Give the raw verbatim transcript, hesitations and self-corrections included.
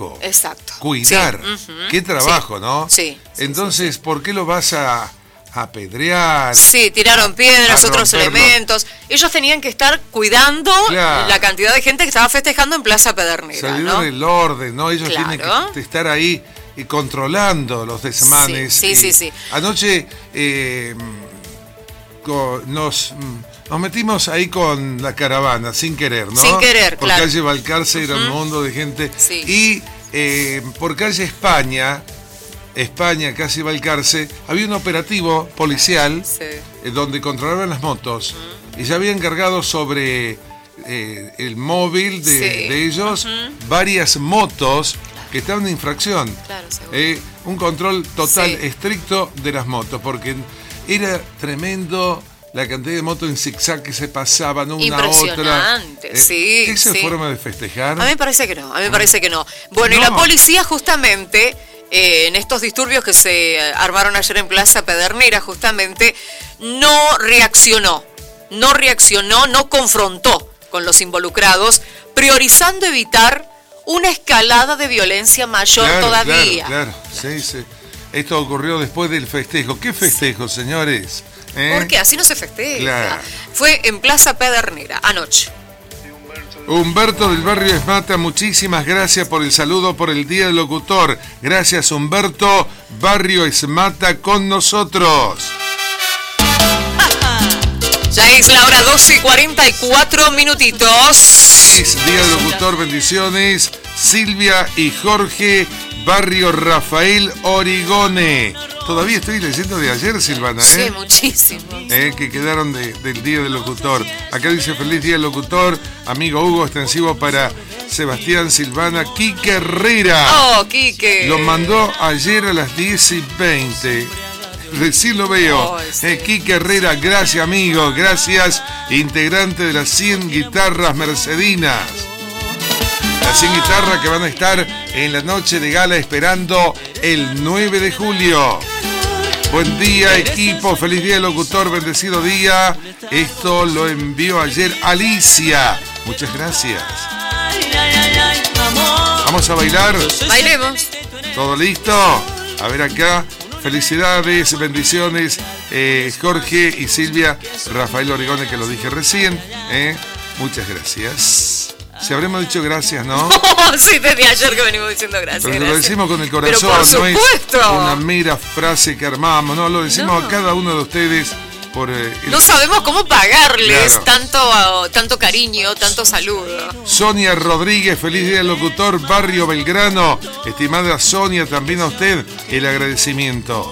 trabajo. Exacto. Cuidar. Sí. Uh-huh. Qué trabajo, sí. ¿no? Sí. Entonces, sí, sí. ¿por qué lo vas a apedrear? Sí, tiraron piedras, a otros romperlo. elementos. Ellos tenían que estar cuidando Claro. la cantidad de gente que estaba festejando en Plaza Pedernera, Salir ¿no? del orden, ¿no? Ellos Claro. tienen que estar ahí y controlando los desmanes. Sí, sí, y sí, sí. Anoche eh, con- nos, nos metimos ahí con la caravana, sin querer, ¿no? Sin querer, por claro. calle Balcarce era un Ujú. mundo de gente. Sí. Y eh, por calle España, España, casi Balcarce, había un operativo policial Sí. eh, donde controlaban las motos. Uh-huh. Y ya habían cargado sobre eh, el móvil de, Sí. de ellos Uh-huh. varias motos que estaban en infracción. Claro, seguro. Eh, un control total, Sí. estricto de las motos, porque era tremendo la cantidad de motos en zigzag que se pasaban una a otra. Impresionante, sí, ¿Esa sí. forma de festejar? A mí me parece que no, a mí me parece que no. Bueno, y No. la policía justamente, eh, en estos disturbios que se eh, armaron ayer en Plaza Pedernera, justamente, no reaccionó, no reaccionó, no confrontó con los involucrados, priorizando evitar una escalada de violencia mayor Claro, todavía. Claro, claro, sí, sí. Esto ocurrió después del festejo. ¿Qué festejo, señores? ¿Eh? Porque así no se festeja. Claro. Fue en Plaza Pedernera, anoche. Humberto del barrio Esmata, muchísimas gracias por el saludo por el Día del Locutor. Gracias, Humberto, barrio Esmata con nosotros. Ya es la hora doce y cuarenta y cuatro minutitos. Feliz Día del Locutor, bendiciones. Silvia y Jorge, barrio Rafael Origone. Todavía estoy leyendo de ayer, Silvana, ¿eh? Sí, muchísimo. Eh, que quedaron de- del Día del Locutor. Acá dice feliz Día del Locutor, amigo Hugo, extensivo para Sebastián, Silvana, Quique Herrera. Oh, Quique. Lo mandó ayer a las diez y veinte. Recién lo veo. Oh, sí. eh, Quique Herrera, gracias amigo, gracias, integrante de las cien guitarras mercedinas. Las cien guitarras que van a estar en la noche de gala esperando el nueve de julio. Buen día, equipo, feliz día locutor, bendecido día. Esto lo envió ayer Alicia. Muchas gracias. Vamos a bailar. Bailemos. ¿Todo listo? A ver acá. Felicidades, bendiciones, eh, Jorge y Silvia, Rafael Origone, que lo dije recién. ¿eh? Muchas gracias. Si habremos dicho gracias, ¿no? Sí, desde ayer que venimos diciendo gracias. Pero lo gracias. decimos con el Pero corazón, por no es supuesto. una mera frase que armamos, no, lo decimos No. a cada uno de ustedes por... eh, el- No sabemos cómo pagarles Claro. tanto, tanto cariño, tanto saludo. Sonia Rodríguez, feliz día locutor, barrio Belgrano. Estimada Sonia, también a usted el agradecimiento.